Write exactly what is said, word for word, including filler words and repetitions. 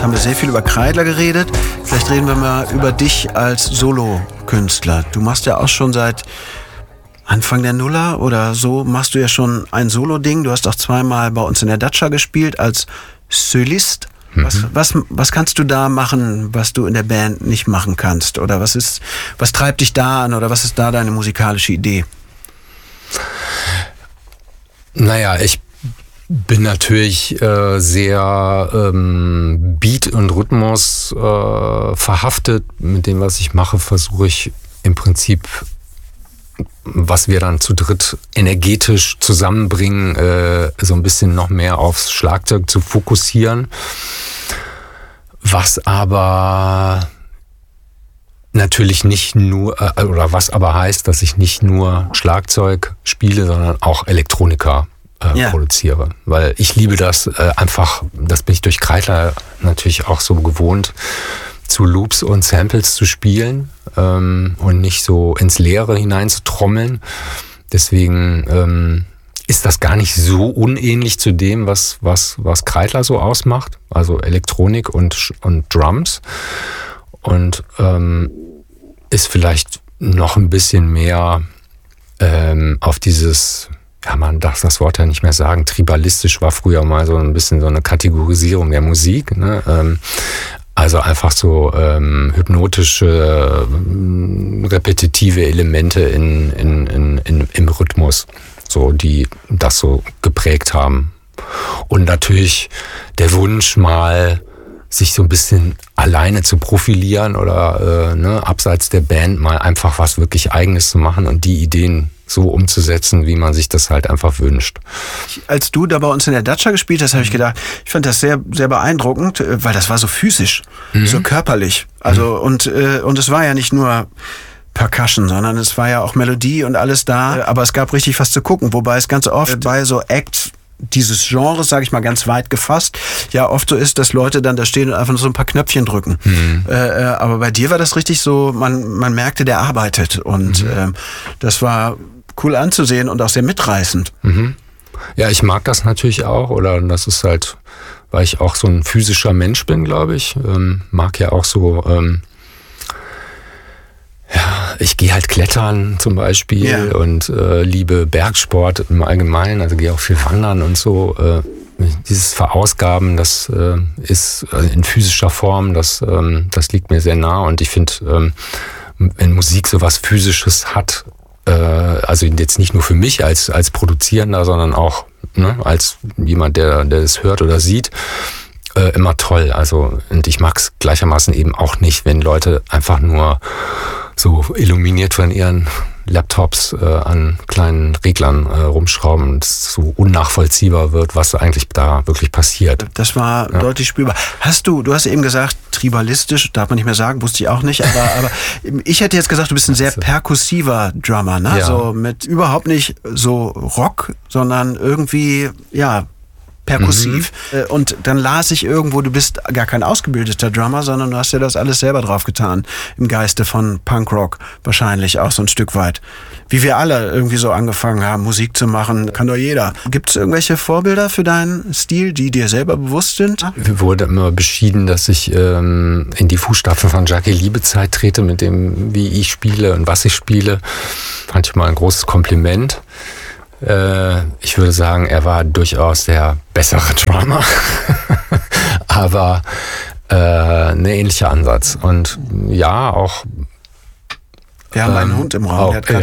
haben wir sehr viel über Kreidler geredet. Vielleicht reden wir mal über dich als Solokünstler. Du machst ja auch schon seit Anfang der Nuller oder so, machst du ja schon ein Solo-Ding. Du hast auch zweimal bei uns in der Datscha gespielt als Solist. Was, was, was kannst du da machen, was du in der Band nicht machen kannst? Oder was ist, was treibt dich da an? Oder was ist da deine musikalische Idee? Naja, ich bin natürlich äh, sehr ähm, Beat und Rhythmus äh, verhaftet. Mit dem, was ich mache, versuche ich im Prinzip, was wir dann zu dritt energetisch zusammenbringen, äh, so ein bisschen noch mehr aufs Schlagzeug zu fokussieren. Was aber natürlich nicht nur, äh, oder was aber heißt, dass ich nicht nur Schlagzeug spiele, sondern auch Elektronika äh, ja. produziere. Weil ich liebe das äh, einfach, das bin ich durch Kreidler natürlich auch so gewohnt, zu Loops und Samples zu spielen ähm, und nicht so ins Leere hinein zu trommeln. Deswegen ähm, ist das gar nicht so unähnlich zu dem, was, was, was Kreidler so ausmacht. Also Elektronik und, und Drums. Und ähm, ist vielleicht noch ein bisschen mehr ähm, auf dieses, ja, man darf das Wort ja nicht mehr sagen, tribalistisch war früher mal so ein bisschen so eine Kategorisierung der Musik, ne? Ähm, Also einfach so ähm, hypnotische, äh, repetitive Elemente in, in, in, in, im Rhythmus, so die das so geprägt haben. Und natürlich der Wunsch, mal sich so ein bisschen alleine zu profilieren oder äh, ne, abseits der Band mal einfach was wirklich Eigenes zu machen und die Ideen so umzusetzen, wie man sich das halt einfach wünscht. Als du da bei uns in der Datscha gespielt hast, habe ich gedacht, ich fand das sehr, sehr beeindruckend, weil das war so physisch, mhm. so körperlich. Also mhm. und äh, und es war ja nicht nur Percussion, sondern es war ja auch Melodie und alles da, aber es gab richtig was zu gucken, wobei es ganz oft bei so Acts dieses Genres, sage ich mal ganz weit gefasst, ja oft so ist, dass Leute dann da stehen und einfach nur so ein paar Knöpfchen drücken. Mhm. Äh, aber bei dir war das richtig so, man man merkte, der arbeitet und mhm. äh, das war cool anzusehen und auch sehr mitreißend. Mhm. Ja, ich mag das natürlich auch, oder das ist halt, weil ich auch so ein physischer Mensch bin, glaube ich, ähm, mag ja auch so, ähm, ja, ich gehe halt klettern zum Beispiel ja. und äh, liebe Bergsport im Allgemeinen, also gehe auch viel wandern und so. Äh, dieses Verausgaben, das äh, ist also in physischer Form, das, ähm, das liegt mir sehr nah und ich finde, ähm, wenn Musik sowas Physisches hat, äh, also jetzt nicht nur für mich als, als Produzierender, sondern auch ne, als jemand, der, der es hört oder sieht, äh, immer toll. Also, und ich mag es gleichermaßen eben auch nicht, wenn Leute einfach nur so illuminiert von ihren Laptops äh, an kleinen Reglern äh, rumschrauben und es so unnachvollziehbar wird, was eigentlich da wirklich passiert. Das war ja. deutlich spürbar. Hast du, du hast eben gesagt, tribalistisch, darf man nicht mehr sagen, wusste ich auch nicht, aber, aber ich hätte jetzt gesagt, du bist ein sehr perkussiver Drummer, ne? Ja. So mit überhaupt nicht so Rock, sondern irgendwie, ja, perkussiv. Mhm. Und dann las ich irgendwo, du bist gar kein ausgebildeter Drummer, sondern du hast ja das alles selber drauf getan. Im Geiste von Punkrock wahrscheinlich auch so ein Stück weit. Wie wir alle irgendwie so angefangen haben, Musik zu machen, kann doch jeder. Gibt es irgendwelche Vorbilder für deinen Stil, die dir selber bewusst sind? Mir wurde immer beschieden, dass ich ähm, in die Fußstapfen von Jackie Liebezeit trete, mit dem, wie ich spiele und was ich spiele. Fand ich mal ein großes Kompliment. Ich würde sagen, er war durchaus der bessere Drummer, aber äh, ein ähnlicher Ansatz. Und ja, auch... Wir haben ähm, einen Hund im Raum, auch, der hat gerade